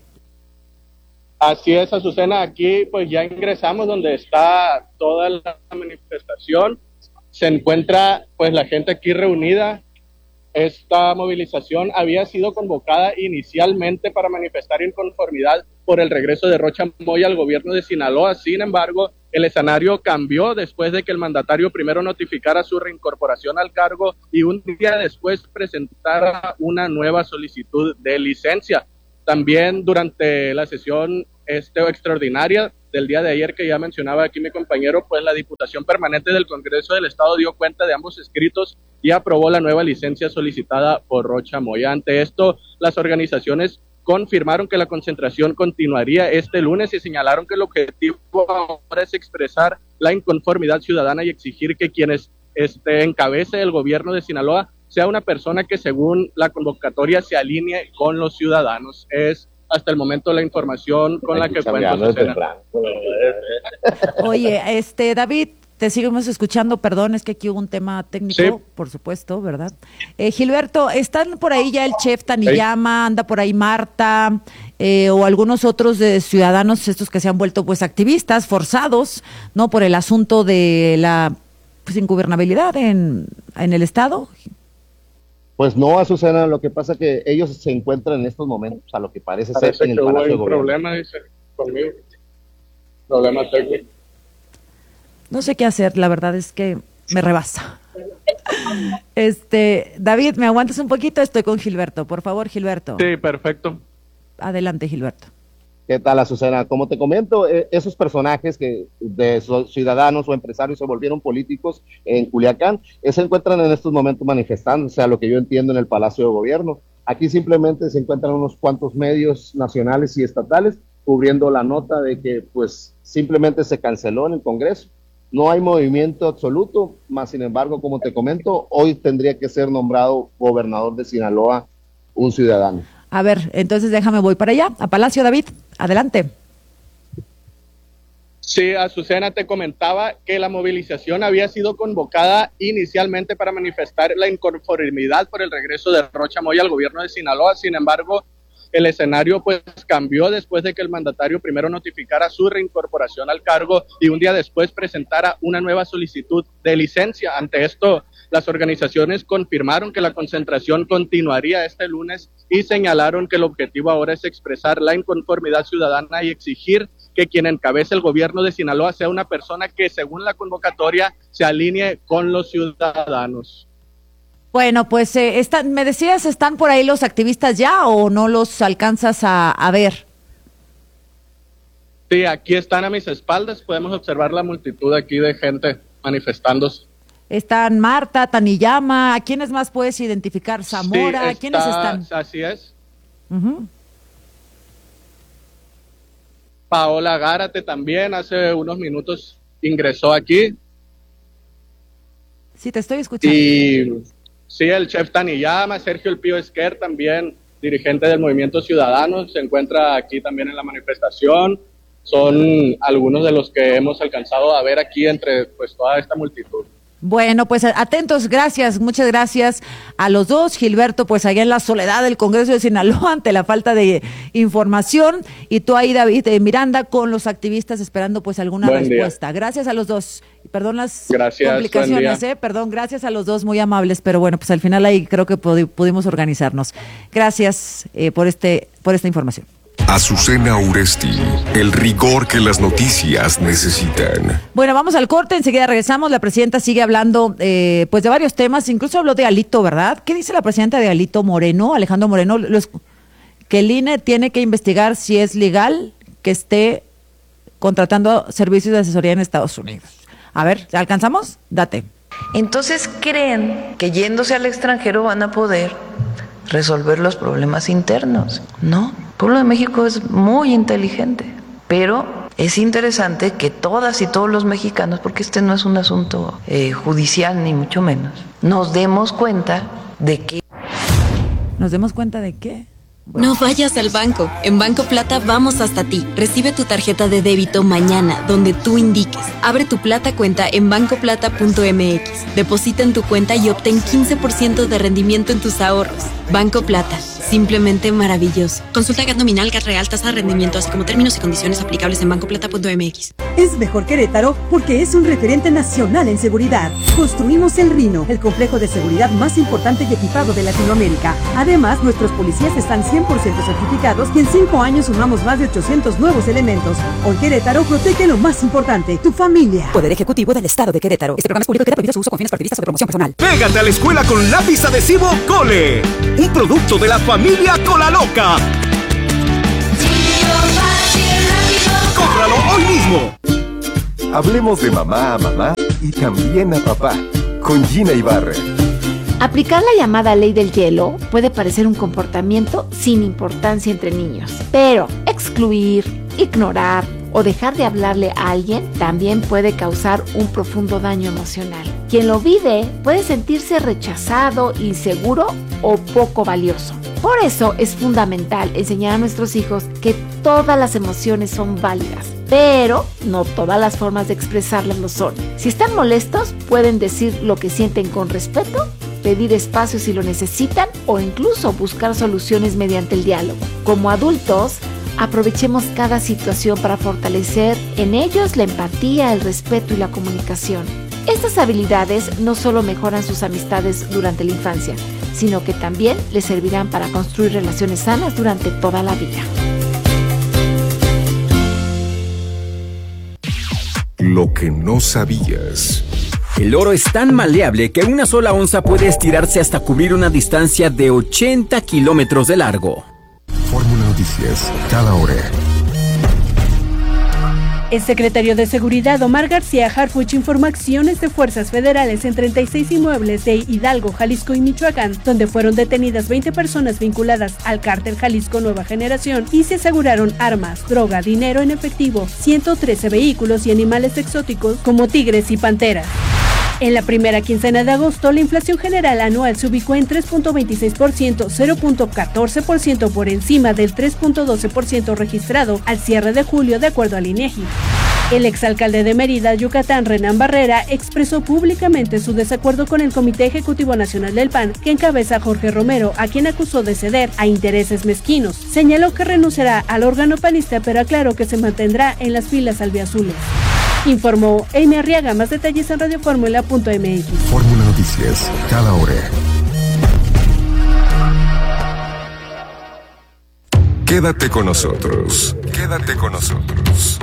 S: Así es, Azucena. Aquí pues ya ingresamos donde está toda la manifestación. Se encuentra pues la gente aquí reunida. Esta movilización había sido convocada inicialmente para manifestar inconformidad por el regreso de Rocha Moya al gobierno de Sinaloa. Sin embargo, el escenario cambió después de que el mandatario primero notificara su reincorporación al cargo y un día después presentara una nueva solicitud de licencia. También durante la sesión este, extraordinaria del día de ayer que ya mencionaba aquí mi compañero, pues la Diputación Permanente del Congreso del Estado dio cuenta de ambos escritos y aprobó la nueva licencia solicitada por Rocha Moya. Ante esto, las organizaciones confirmaron que la concentración continuaría este lunes y señalaron que el objetivo ahora es expresar la inconformidad ciudadana y exigir que quienes este, encabece el gobierno de Sinaloa sea una persona que según la convocatoria se alinee con los ciudadanos. Es hasta el momento la información con la que cuento.
D: Oye, este David, te seguimos escuchando, perdón, es que aquí hubo un tema técnico, sí. por supuesto, ¿verdad? Eh, Gilberto, ¿están por ahí ya el chef Taniyama, anda por ahí Marta, eh, o algunos otros de ciudadanos estos que se han vuelto pues activistas, forzados, ¿no? Por el asunto de la pues, ingobernabilidad en, en el Estado.
T: Pues no, Azucena, lo que pasa es que ellos se encuentran en estos momentos, a lo que parece, parece ser en el Palacio de Gobierno.
S: Problema, dice, conmigo. Problema técnico.
D: No sé qué hacer, la verdad es que me rebasa. Este, David, ¿me aguantas un poquito? Estoy con Gilberto, por favor, Gilberto.
S: Sí, perfecto.
D: Adelante, Gilberto.
T: ¿Qué tal, Azucena? Como te comento, eh, esos personajes que de ciudadanos o empresarios se volvieron políticos en Culiacán, eh, se encuentran en estos momentos manifestándose, a lo que yo entiendo, en el Palacio de Gobierno. Aquí simplemente se encuentran unos cuantos medios nacionales y estatales cubriendo la nota de que pues simplemente se canceló en el Congreso. No hay movimiento absoluto, más sin embargo, como te comento, hoy tendría que ser nombrado gobernador de Sinaloa un ciudadano.
D: A ver, entonces déjame, voy para allá, a Palacio, David, adelante.
S: Sí, Azucena, te comentaba que la movilización había sido convocada inicialmente para manifestar la inconformidad por el regreso de Rocha Moya al gobierno de Sinaloa. Sin embargo, el escenario pues cambió después de que el mandatario primero notificara su reincorporación al cargo y un día después presentara una nueva solicitud de licencia. Ante esto, las organizaciones confirmaron que la concentración continuaría este lunes y señalaron que el objetivo ahora es expresar la inconformidad ciudadana y exigir que quien encabece el gobierno de Sinaloa sea una persona que, según la convocatoria, se alinee con los ciudadanos.
D: Bueno, pues eh, están, me decías, ¿están por ahí los activistas ya o no los alcanzas a, a ver?
S: Sí, aquí están a mis espaldas, podemos observar la multitud aquí de gente manifestándose.
D: Están Marta, Taniyama, ¿a quiénes más puedes identificar? Zamora,
S: sí, está,
D: ¿quiénes están?
S: Así es.
D: Uh-huh.
S: Paola Gárate también hace unos minutos ingresó aquí.
D: Sí, te estoy escuchando.
S: Y sí, el chef Taniyama, Sergio El Pío Esquer, también dirigente del Movimiento Ciudadano, se encuentra aquí también en la manifestación. Son algunos de los que hemos alcanzado a ver aquí entre pues toda esta multitud.
D: Bueno, pues atentos, gracias, muchas gracias a los dos. Gilberto, pues allá en la soledad del Congreso de Sinaloa ante la falta de información, y tú ahí, David eh, Miranda, con los activistas esperando pues alguna
S: buen
D: respuesta.
S: Día.
D: Gracias a los dos. Perdón las
S: gracias,
D: complicaciones, eh, perdón, gracias a los dos, muy amables, pero bueno, pues al final ahí creo que pudi- pudimos organizarnos. Gracias eh, por este, por esta información.
U: Azucena Uresti, el rigor que las noticias necesitan.
D: Bueno, vamos al corte, enseguida regresamos. La presidenta sigue hablando eh, pues de varios temas, incluso habló de Alito, ¿verdad? ¿Qué dice la presidenta de Alito Moreno, Alejandro Moreno? Los, que el I N E tiene que investigar si es legal que esté contratando servicios de asesoría en Estados Unidos. A ver, ¿alcanzamos? Date.
P: Entonces creen que yéndose al extranjero van a poder resolver los problemas internos. No, el pueblo de México es muy inteligente, pero es interesante que todas y todos los mexicanos, porque este no es un asunto eh, judicial ni mucho menos, nos demos cuenta de que...
D: ¿Nos demos cuenta de qué?
V: No vayas al banco. En Banco Plata vamos hasta ti. Recibe tu tarjeta de débito mañana, donde tú indiques. Abre tu Plata cuenta en banco plata punto m x. Deposita en tu cuenta y obtén quince por ciento de rendimiento en tus ahorros. Banco Plata. Simplemente maravilloso. Consulta G A T nominal, G A T real, tasa de rendimiento, así como términos y condiciones aplicables en banco plata punto m x.
W: Es mejor Querétaro porque es un referente nacional en seguridad. Construimos el Rino, el complejo de seguridad más importante y equipado de Latinoamérica. Además, nuestros policías están cien por ciento certificados y en cinco años sumamos más de ochocientos nuevos elementos. Hoy Querétaro protege lo más importante, tu familia.
X: Poder Ejecutivo del Estado de Querétaro. Este programa es público y queda prohibido su uso con fines partidistas o de promoción personal.
N: Pégate a la escuela con lápiz adhesivo Cole, un producto de la familia Cola Loca. ¡Cómpralo hoy mismo!
Y: Hablemos de mamá a mamá y también a papá, con Gina Ibarra.
Z: Aplicar la llamada ley del hielo puede parecer un comportamiento sin importancia entre niños, pero excluir, ignorar o dejar de hablarle a alguien también puede causar un profundo daño emocional. Quien lo vive puede sentirse rechazado, inseguro o poco valioso. Por eso es fundamental enseñar a nuestros hijos que todas las emociones son válidas, pero no todas las formas de expresarlas lo son. Si están molestos, pueden decir lo que sienten con respeto, pedir espacio si lo necesitan o incluso buscar soluciones mediante el diálogo. Como adultos, aprovechemos cada situación para fortalecer en ellos la empatía, el respeto y la comunicación. Estas habilidades no solo mejoran sus amistades durante la infancia, sino que también les servirán para construir relaciones sanas durante toda la vida.
U: Lo que no sabías.
M: El oro es tan maleable que una sola onza puede estirarse hasta cubrir una distancia de ochenta kilómetros de largo.
U: Fórmula Noticias, cada hora.
A: El secretario de Seguridad, Omar García Harfuch, informó acciones de fuerzas federales en treinta y seis inmuebles de Hidalgo, Jalisco y Michoacán, donde fueron detenidas veinte personas vinculadas al cártel Jalisco Nueva Generación y se aseguraron armas, droga, dinero en efectivo, ciento trece vehículos y animales exóticos como tigres y panteras. En la primera quincena de agosto, la inflación general anual se ubicó en tres punto veintiséis por ciento, cero punto catorce por ciento por encima del tres punto doce por ciento registrado al cierre de julio, de acuerdo al INEGI. El exalcalde de Mérida, Yucatán, Renán Barrera, expresó públicamente su desacuerdo con el Comité Ejecutivo Nacional del P A N, que encabeza Jorge Romero, a quien acusó de ceder a intereses mezquinos. Señaló que renunciará al órgano panista, pero aclaró que se mantendrá en las filas albiazules. Informó Amy Arriaga. Más detalles en radioformula punto m x.
U: Fórmula Noticias, cada hora. Quédate con nosotros. Quédate con nosotros.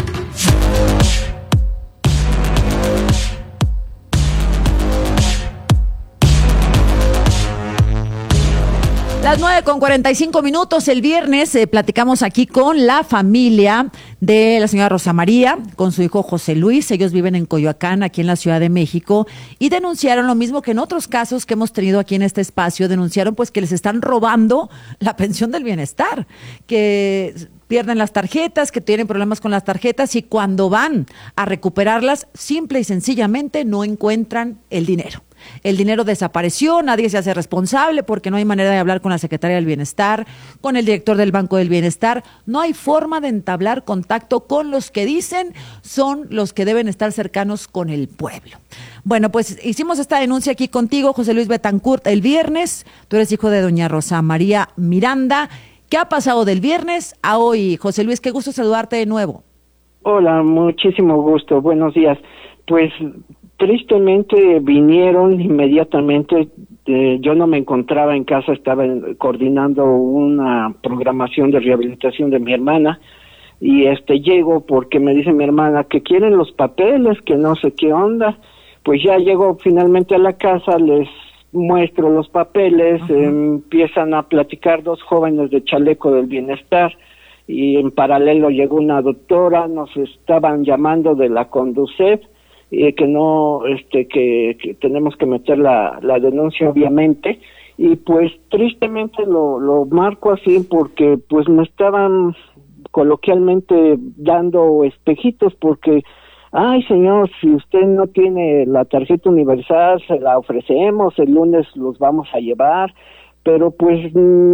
D: Las nueve con cuarenta y cinco minutos. El viernes eh, platicamos aquí con la familia de la señora Rosa María, con su hijo José Luis. Ellos viven en Coyoacán, aquí en la Ciudad de México, y denunciaron lo mismo que en otros casos que hemos tenido aquí en este espacio. Denunciaron pues que les están robando la pensión del bienestar, que pierden las tarjetas, que tienen problemas con las tarjetas, y cuando van a recuperarlas, simple y sencillamente no encuentran el dinero. El dinero desapareció, nadie se hace responsable porque no hay manera de hablar con la secretaria del Bienestar, con el director del Banco del Bienestar. No hay forma de entablar contacto con los que dicen son los que deben estar cercanos con el pueblo. Bueno, pues hicimos esta denuncia aquí contigo, José Luis Betancourt, el viernes. Tú eres hijo de doña Rosa María Miranda. ¿Qué ha pasado del viernes a hoy? José Luis, qué gusto saludarte de nuevo.
E: Hola, muchísimo gusto. Buenos días. Pues tristemente vinieron inmediatamente. Eh, yo no me encontraba en casa, estaba en, coordinando una programación de rehabilitación de mi hermana, y este llego porque me dice mi hermana que quieren los papeles, que no sé qué onda. Pues ya llego finalmente a la casa, les muestro los papeles, uh-huh. eh, empiezan a platicar dos jóvenes de Chaleco del Bienestar, y en paralelo llegó una doctora, nos estaban llamando de la Conducef, eh, que no, este, que, que tenemos que meter la, la denuncia obviamente, y pues tristemente lo, lo marco así porque pues me estaban coloquialmente dando espejitos porque, ay señor, si usted no tiene la tarjeta universal, se la ofrecemos, el lunes los vamos a llevar, pero pues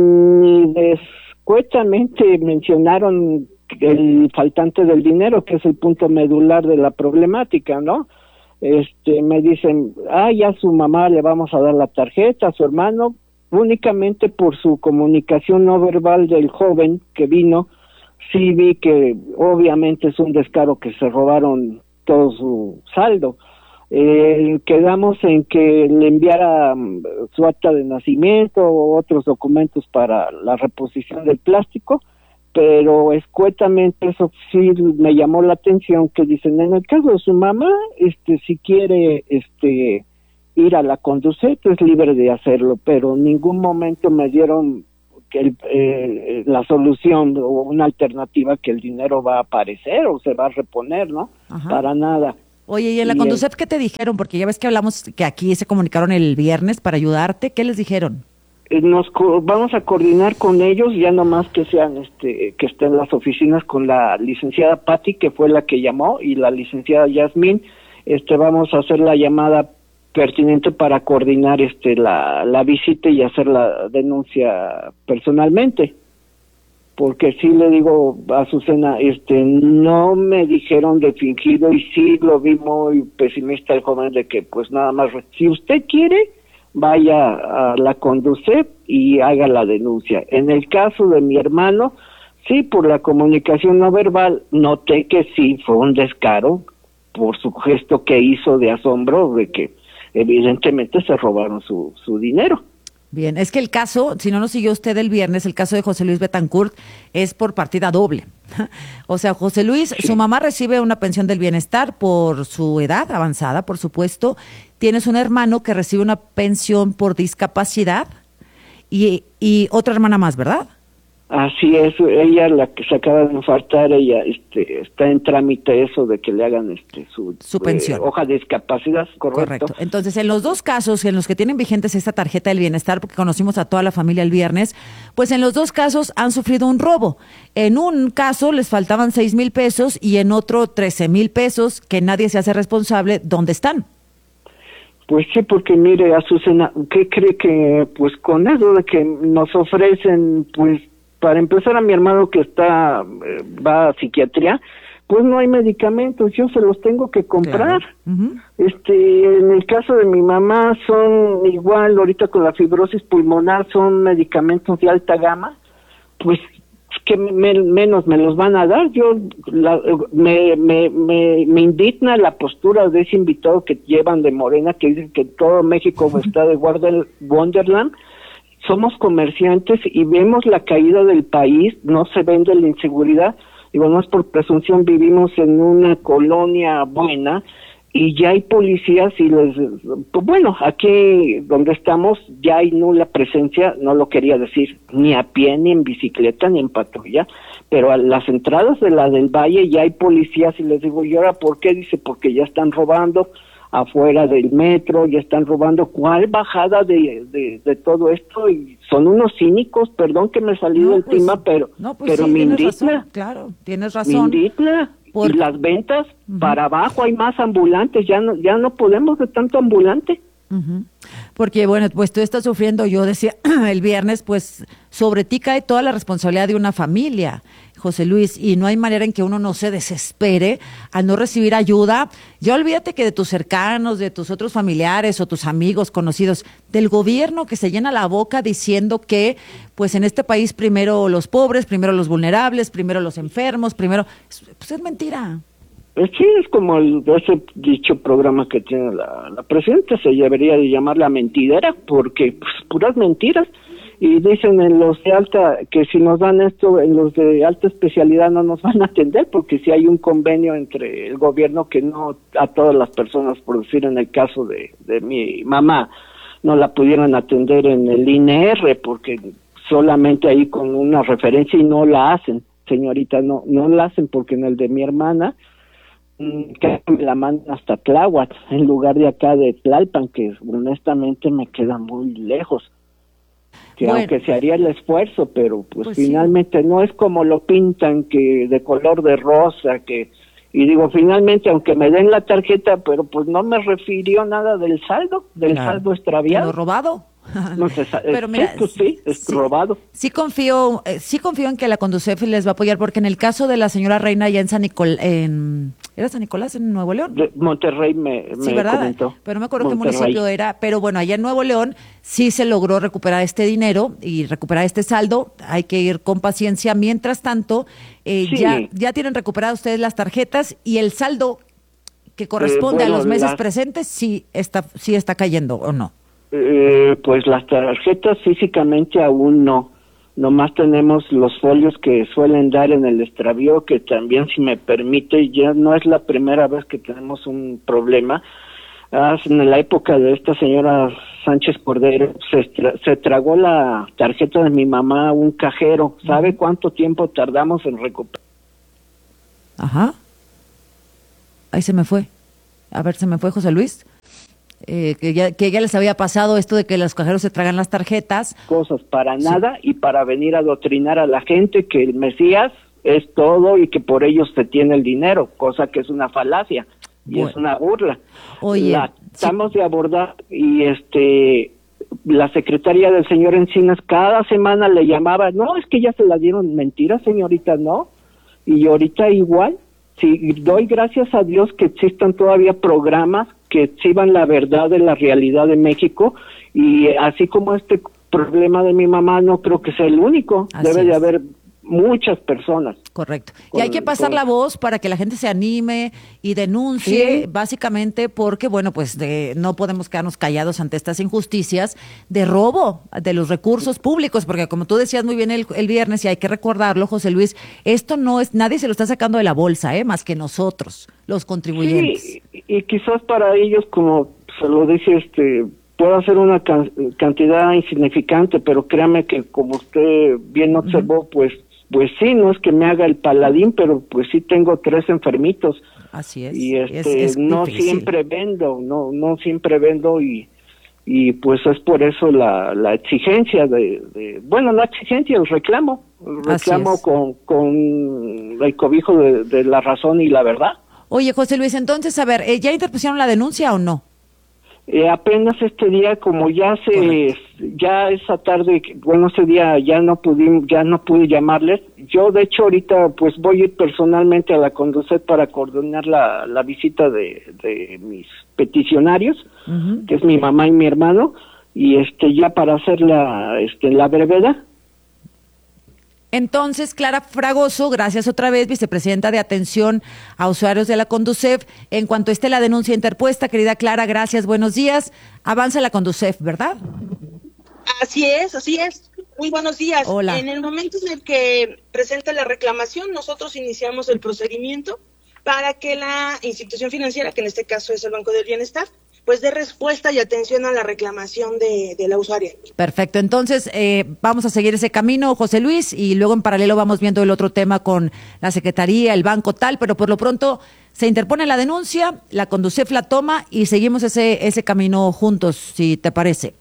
E: ni descuetamente mencionaron el faltante del dinero, que es el punto medular de la problemática, ¿no? Este, me dicen, ah, ya su mamá le vamos a dar la tarjeta, a su hermano, únicamente por su comunicación no verbal del joven que vino, sí vi que obviamente es un descaro que se robaron todo su saldo. Eh, quedamos en que le enviara um, su acta de nacimiento o otros documentos para la reposición del plástico, pero escuetamente eso sí me llamó la atención, que dicen, en el caso de su mamá, este, si quiere este ir a la Conducet, es libre de hacerlo, pero en ningún momento me dieron que el, eh, la solución o una alternativa que el dinero va a aparecer o se va a reponer, ¿no? Ajá. Para nada.
D: Oye, ¿y en la y Conducef qué te dijeron? Porque ya ves que hablamos que aquí se comunicaron el viernes para ayudarte. ¿Qué les dijeron?
E: Nos co- vamos a coordinar con ellos, ya nomás que sean, este, que estén en las oficinas con la licenciada Patti, que fue la que llamó, y la licenciada Yasmín. Este, vamos a hacer la llamada pertinente para coordinar, este, la, la visita y hacer la denuncia personalmente. Porque sí le digo a Azucena, este, no me dijeron de fingido, y sí lo vi muy pesimista el joven de que, pues nada más, si usted quiere, vaya a la Conducef y haga la denuncia. En el caso de mi hermano, sí, por la comunicación no verbal, noté que sí fue un descaro por su gesto que hizo de asombro, de que evidentemente se robaron su, su dinero.
D: Bien, es que el caso, si no nos siguió usted el viernes, el caso de José Luis Betancourt es por partida doble. O sea, José Luis, sí. Su mamá recibe una pensión del bienestar por su edad avanzada, por supuesto. Tienes un hermano que recibe una pensión por discapacidad y, y otra hermana más, ¿verdad?
E: Así es, ella la que se acaba de infartar, ella este, está en trámite eso de que le hagan este su,
D: su pensión.
E: Eh, hoja de discapacidad, correcto.
D: Correcto. Entonces, en los dos casos en los que tienen vigentes esta tarjeta del bienestar, porque conocimos a toda la familia el viernes, pues en los dos casos han sufrido un robo. En un caso les faltaban seis mil pesos y en otro trece mil pesos que nadie se hace responsable. ¿Dónde están?
E: Pues sí, porque mire, Azucena, ¿qué cree que pues con eso de que nos ofrecen, pues para empezar a mi hermano que está, eh, va a psiquiatría, pues no hay medicamentos, yo se los tengo que comprar. Claro. Uh-huh. Este, en el caso de mi mamá son igual, ahorita con la fibrosis pulmonar son medicamentos de alta gama, pues que me, menos me los van a dar. Yo la, me, me, me, me indigna la postura de ese invitado que llevan de Morena, que dicen que todo México está de Wonderland. Somos comerciantes y vemos la caída del país, no se vende la inseguridad. Digo, no es por presunción, vivimos en una colonia buena y ya hay policías y les... Pues bueno, aquí donde estamos ya hay nula presencia, no lo quería decir, ni a pie, ni en bicicleta, ni en patrulla, pero a las entradas de la del Valle ya hay policías y les digo, ¿y ahora por qué? Dice, porque ya están robando afuera del metro, ya están robando. ¿Cuál bajada de, de, de todo esto? Y son unos cínicos, perdón que me salí no, del pues, tema, pero, no, pues pero sí, me indigna. Razón,
D: claro, tienes razón.
E: Me indigna. Por... Y las ventas, uh-huh. para abajo hay más ambulantes, ya no, ya no podemos de tanto ambulante.
D: Uh-huh. Porque bueno, pues tú estás sufriendo, yo decía el viernes, pues sobre ti cae toda la responsabilidad de una familia, José Luis, y no hay manera en que uno no se desespere al no recibir ayuda. Ya olvídate que de tus cercanos, de tus otros familiares o tus amigos, conocidos, del gobierno que se llena la boca diciendo que pues en este país primero los pobres, primero los vulnerables, primero los enfermos, primero, pues es mentira.
E: Sí, es como el, ese dicho programa que tiene la, la presidenta, se debería de llamar La Mentidera, porque pues, puras mentiras. Y dicen en los de alta, que si nos dan esto, en los de alta especialidad no nos van a atender, porque si hay un convenio entre el gobierno que no a todas las personas, por decir en el caso de, de mi mamá, no la pudieran atender en el I N R, porque solamente ahí con una referencia y no la hacen, señorita, no, no la hacen, porque en el de mi hermana, que me la mandan hasta Tláhuac, en lugar de acá de Tlalpan, que honestamente me queda muy lejos. Que bueno, aunque se haría el esfuerzo, pero pues, pues finalmente sí. No es como lo pintan, que de color de rosa, que y digo, finalmente, aunque me den la tarjeta, pero pues no me refirió nada del saldo, del claro. saldo extraviado.
D: ¿Lo robado?
E: No sé, pero mira, sí, sí, es
D: sí,
E: robado.
D: Sí confío, eh, sí confío en que la Conducef les va a apoyar, porque en el caso de la señora Reina ya en San Nicolás, en, ¿era San Nicolás en Nuevo León?
E: De Monterrey me,
D: sí,
E: me
D: ¿verdad?
E: comentó.
D: Pero no me acuerdo qué municipio era, pero bueno, allá en Nuevo León sí se logró recuperar este dinero y recuperar este saldo. Hay que ir con paciencia. Mientras tanto, eh, sí. ya, ya tienen recuperadas ustedes las tarjetas y el saldo que corresponde eh, bueno, a los meses las... presentes sí está, sí está cayendo, ¿o no?
E: Eh, pues las tarjetas físicamente aún no, nomás tenemos los folios que suelen dar en el extravío, que también, si me permite, ya no es la primera vez que tenemos un problema. Ah, en la época de esta señora Sánchez Cordero se, tra- se tragó la tarjeta de mi mamá un cajero. ¿Sabe cuánto tiempo tardamos en recuperar?
D: Ajá, ahí se me fue, a ver, se me fue José Luis. Eh, que, ya, que ya les había pasado esto de que los cajeros se tragan las tarjetas.
E: Cosas para nada, sí. Y para venir a adoctrinar a la gente que el Mesías es todo y que por ellos se tiene el dinero, cosa que es una falacia y bueno. Es una burla.
D: Oye,
E: la tratamos sí. de abordar y este la secretaria del señor Encinas cada semana le llamaba, no, es que ya se la dieron. Mentira, señorita, no. Y ahorita igual, sí, doy gracias a Dios que existan todavía programas que exhiban la verdad de la realidad de México, y así como este problema de mi mamá no creo que sea el único, así debe es. De haber muchas personas.
D: Correcto. Y hay que pasar con... la voz para que la gente se anime y denuncie, sí. Básicamente porque, bueno, pues de, no podemos quedarnos callados ante estas injusticias de robo de los recursos públicos, porque como tú decías muy bien el, el viernes, y hay que recordarlo, José Luis, esto no es, nadie se lo está sacando de la bolsa, ¿eh? Más que nosotros, los contribuyentes.
E: Sí, y, y quizás para ellos, como se lo dice este puedo hacer una can- cantidad insignificante, pero créame que como usted bien observó, uh-huh. pues pues sí, no es que me haga el paladín, pero pues sí tengo tres enfermitos.
D: Así es.
E: Y este
D: es, es
E: no
D: difícil. siempre
E: vendo, no no siempre vendo y y pues es por eso la, la exigencia de, de, bueno, la exigencia, el reclamo, el reclamo con, con el cobijo de, de la razón y la verdad.
D: Oye, José Luis, entonces, a ver, ¿ya interpusieron la denuncia o no?
E: Eh, apenas este día, como ya se, Correcto. ya esa tarde, bueno, ese día ya no pudimos, ya no pude llamarles. Yo, de hecho, ahorita, pues voy a ir personalmente a la Conducef para coordinar la, la visita de, de mis peticionarios, uh-huh. que es mi mamá y mi hermano, y este, ya para hacer la, este, la brevedad.
D: Entonces, Clara Fragoso, gracias otra vez, vicepresidenta de Atención a Usuarios de la Conducef. En cuanto esté la denuncia interpuesta, querida Clara, gracias, buenos días. Avanza la Conducef, ¿verdad?
F: Así es, así es. Muy buenos días.
D: Hola.
F: En el momento en el que presenta la reclamación, nosotros iniciamos el procedimiento para que la institución financiera, que en este caso es el Banco del Bienestar, pues dé respuesta y atención a la reclamación de, de la usuaria.
D: Perfecto, entonces eh, vamos a seguir ese camino, José Luis, y luego en paralelo vamos viendo el otro tema con la Secretaría, el banco tal, pero por lo pronto se interpone la denuncia, la Conducef la toma y seguimos ese, ese camino juntos, si te parece.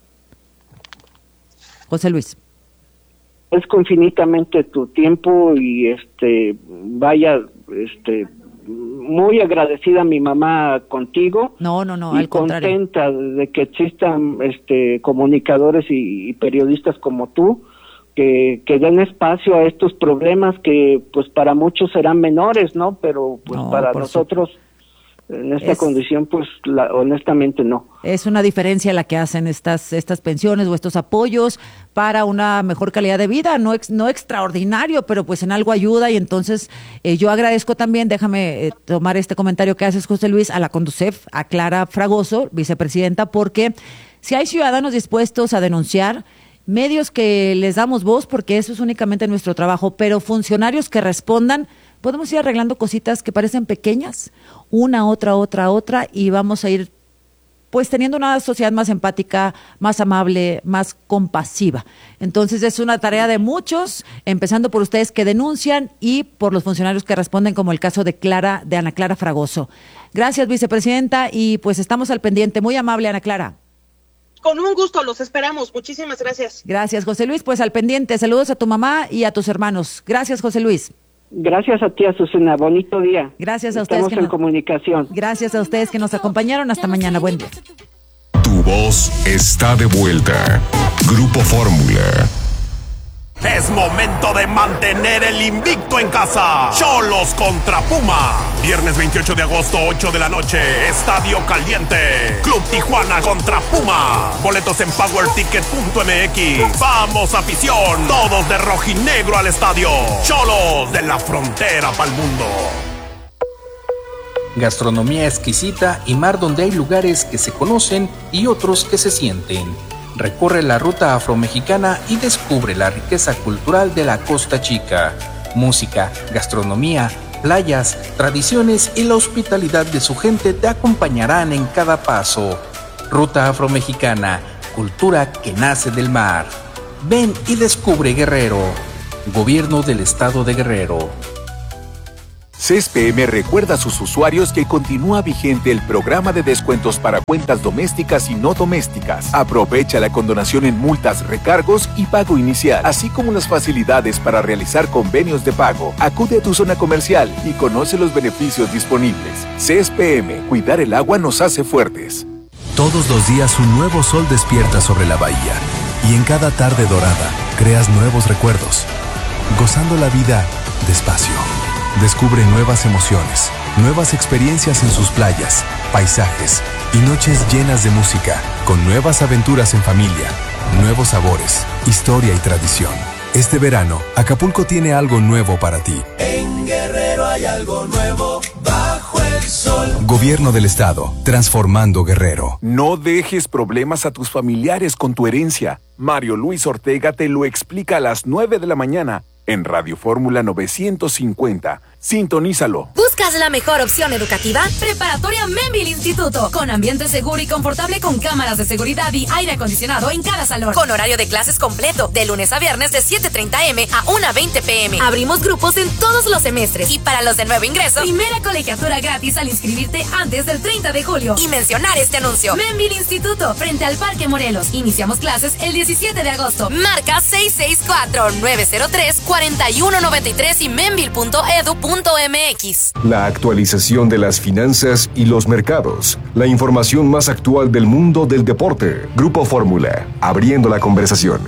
D: José Luis.
E: Es infinitamente tu tiempo y este vaya este muy agradecida mi mamá contigo.
D: No, no, no,
E: y
D: al contrario.
E: Contenta de que existan este comunicadores y, y periodistas como tú que, que den espacio a estos problemas que pues para muchos serán menores, ¿no? Pero pues
D: no,
E: para nosotros su... en esta es... condición pues la, honestamente no.
D: Es una diferencia la que hacen estas estas pensiones o estos apoyos para una mejor calidad de vida, no ex, no extraordinario, pero pues en algo ayuda y entonces eh, yo agradezco también, déjame eh, tomar este comentario que haces, José Luis, a la Conducef, a Clara Fragoso, vicepresidenta, porque si hay ciudadanos dispuestos a denunciar, medios que les damos voz, porque eso es únicamente nuestro trabajo, pero funcionarios que respondan, podemos ir arreglando cositas que parecen pequeñas, una, otra, otra, otra, y vamos a ir pues teniendo una sociedad más empática, más amable, más compasiva. Entonces es una tarea de muchos, empezando por ustedes que denuncian y por los funcionarios que responden, como el caso de Clara, de Ana Clara Fragoso. Gracias, vicepresidenta, y pues estamos al pendiente. Muy amable, Ana Clara.
F: Con un gusto, los esperamos. Muchísimas gracias.
D: Gracias, José Luis. Pues al pendiente. Saludos a tu mamá y a tus hermanos. Gracias, José Luis.
E: Gracias a ti, Azucena. Bonito día.
D: Gracias a ustedes.
E: Estamos
D: que
E: en
D: nos...
E: comunicación.
D: Gracias a ustedes que nos acompañaron. Hasta mañana. Buen día.
U: Tu voz está de vuelta. Grupo Fórmula.
G: Es momento de mantener el invicto en casa. Xolos contra Puma. Viernes veintiocho de agosto, ocho de la noche. Estadio Caliente. Club Tijuana contra Puma. Boletos en power ticket punto m x. Vamos, afición. Todos de rojinegro al estadio. Xolos de la frontera pa'l mundo.
H: Gastronomía exquisita y mar donde hay lugares que se conocen y otros que se sienten. Recorre la ruta afromexicana y descubre la riqueza cultural de la Costa Chica. Música, gastronomía, playas, tradiciones y la hospitalidad de su gente te acompañarán en cada paso. Ruta afromexicana, cultura que nace del mar. Ven y descubre Guerrero. Gobierno del Estado de Guerrero.
I: C E S P M recuerda a sus usuarios que continúa vigente el programa de descuentos para cuentas domésticas y no domésticas. Aprovecha la condonación en multas, recargos y pago inicial, así como las facilidades para realizar convenios de pago. Acude a tu zona comercial y conoce los beneficios disponibles. C E S P M, cuidar el agua nos hace fuertes.
K: Todos los días un nuevo sol despierta sobre la bahía y en cada tarde dorada creas nuevos recuerdos, gozando la vida despacio. Descubre nuevas emociones, nuevas experiencias en sus playas, paisajes y noches llenas de música, con nuevas aventuras en familia, nuevos sabores, historia y tradición. Este verano, Acapulco tiene algo nuevo para ti.
L: En Guerrero hay algo nuevo bajo el sol.
K: Gobierno del Estado, transformando Guerrero.
I: No dejes problemas a tus familiares con tu herencia. Mario Luis Ortega te lo explica a las nueve de la mañana en Radio Fórmula novecientos cincuenta Sintonízalo.
B: ¿Buscas la mejor opción educativa? Preparatoria Membil Instituto, con ambiente seguro y confortable con cámaras de seguridad y aire acondicionado en cada salón. Con horario de clases completo, de lunes a viernes de siete treinta eme a una veinte peme. Abrimos grupos en todos los semestres. Y para los de nuevo ingreso, primera colegiatura gratis al inscribirte antes del treinta de julio. Y mencionar este anuncio. Membil Instituto, frente al Parque Morelos. Iniciamos clases el diecisiete de agosto. Marca seis seis cuatro, nueve cero tres, cuatro uno nueve tres y membil punto edu punto mx.
U: La actualización de las finanzas y los mercados. La información más actual del mundo del deporte. Grupo Fórmula, abriendo la conversación.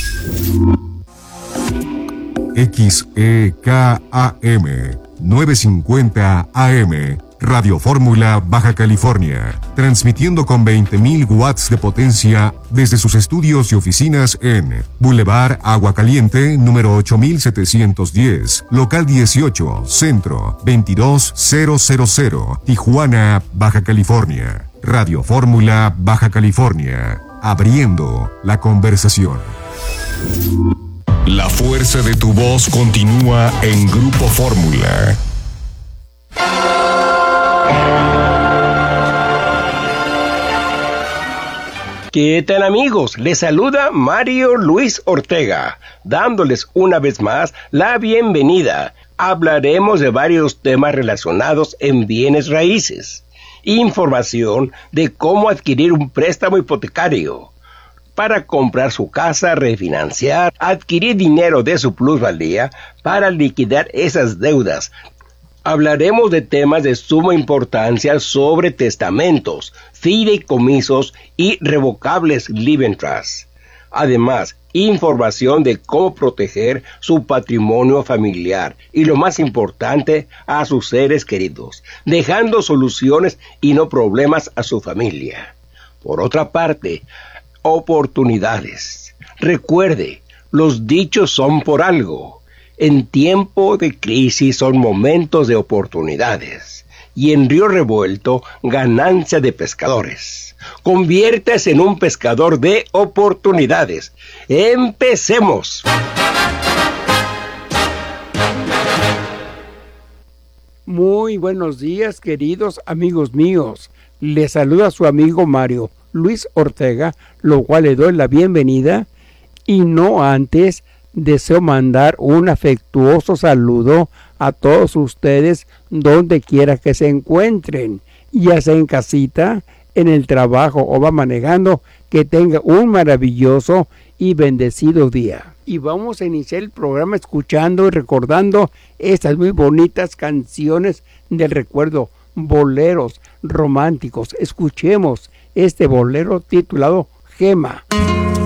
C: X E K A M novecientos cincuenta A M, Radio Fórmula, Baja California, transmitiendo con veinte mil watts de potencia desde sus estudios y oficinas en Boulevard Agua Caliente, número ocho mil setecientos diez, local dieciocho, Centro, veintidós mil, Tijuana, Baja California. Radio Fórmula, Baja California, abriendo la conversación.
U: La fuerza de tu voz continúa en Grupo Fórmula.
J: ¿Qué tal, amigos? Les saluda Mario Luis Ortega, dándoles una vez más la bienvenida. Hablaremos de varios temas relacionados en bienes raíces, información de cómo adquirir un préstamo hipotecario para comprar su casa, refinanciar, adquirir dinero de su plusvalía para liquidar esas deudas. Hablaremos de temas de suma importancia sobre testamentos, fideicomisos y revocables living trusts. Además, información de cómo proteger su patrimonio familiar y, lo más importante, a sus seres queridos, dejando soluciones y no problemas a su familia. Por otra parte, oportunidades. Recuerde, los dichos son por algo. En tiempo de crisis son momentos de oportunidades. Y en Río Revuelto, ganancia de pescadores. Conviértase en un pescador de oportunidades. ¡Empecemos!
O: Muy buenos días, queridos amigos míos. Les saluda su amigo Mario Luis Ortega, lo cual le doy la bienvenida, y no antes deseo mandar un afectuoso saludo a todos ustedes donde quiera que se encuentren, ya sea en casita, en el trabajo o va manejando. Que tenga un maravilloso y bendecido día. Y vamos a iniciar el programa escuchando y recordando estas muy bonitas canciones del recuerdo, boleros románticos. Escuchemos este bolero titulado Gema.